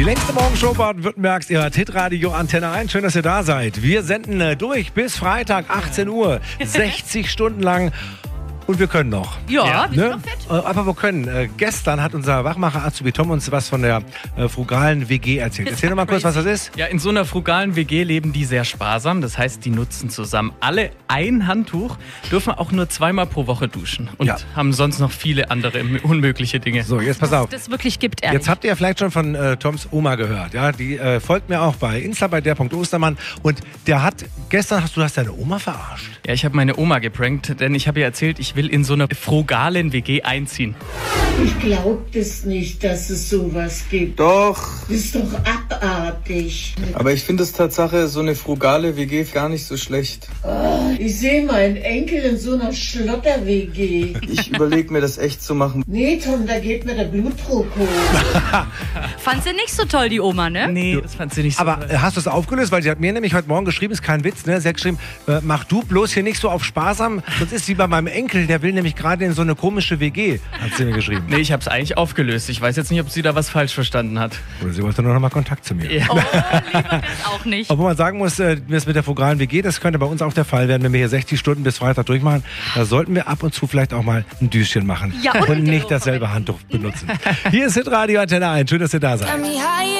Die längste Morgenshow Baden-Württembergs, ihr hört Hitradio Antenne 1. Schön, dass ihr da seid. Wir senden durch bis Freitag 18 Uhr, 60 Stunden lang. Und wir können noch. Ja, wir sind ne? noch fit. Aber wir können. Gestern hat unser Wachmacher Azubi Tom uns was von der frugalen WG erzählt. Erzähl doch mal kurz, was das ist. Ja, in so einer frugalen WG leben die sehr sparsam. Das heißt, die nutzen zusammen alle ein Handtuch, dürfen auch nur 2-mal pro Woche duschen und haben sonst noch viele andere unmögliche Dinge. So, jetzt pass auf. Das wirklich gibt, ehrlich. Jetzt habt ihr ja vielleicht schon von Toms Oma gehört. Ja, die folgt mir auch bei Insta, bei der.ostermann. Und der hat gestern, du hast deine Oma verarscht. Ja, ich habe meine Oma geprankt, denn ich habe ihr erzählt, ich will in so einer frugalen WG einziehen. Ich glaube das nicht, dass es sowas gibt. Doch, Das ist doch abartig. aber ich finde es Tatsache so eine frugale WG gar nicht so schlecht. Ich sehe meinen Enkel in so einer Schlotter-WG. Ich überlege mir das echt zu machen. Nee, Tom, da geht mir der Blutdruck hoch. Fand sie nicht so toll, die Oma, ne? Nee, das fand sie nicht so. Aber hast du es aufgelöst? Weil sie hat mir nämlich heute Morgen geschrieben, ist kein Witz, ne? Sie hat geschrieben, mach du bloß hier nicht so auf sparsam, sonst ist sie bei meinem Enkel, der will nämlich gerade in so eine komische WG, hat sie mir geschrieben. Nee, ich habe es eigentlich aufgelöst. Ich weiß jetzt nicht, ob sie da was falsch verstanden hat. Oder sie wollte nur noch mal Kontakt zu mir. Ja. Oh, lieber das auch nicht. Obwohl man sagen muss, das mit der frugalen WG, das könnte bei uns auch der Fall werden, wenn wir hier 60 Stunden bis Freitag durchmachen. Da sollten wir ab und zu vielleicht auch mal ein Düschen machen. Ja, und und nicht dasselbe Handtuch benutzen. Hier ist Hitradio Antenne 1. Schön, dass ihr da seid.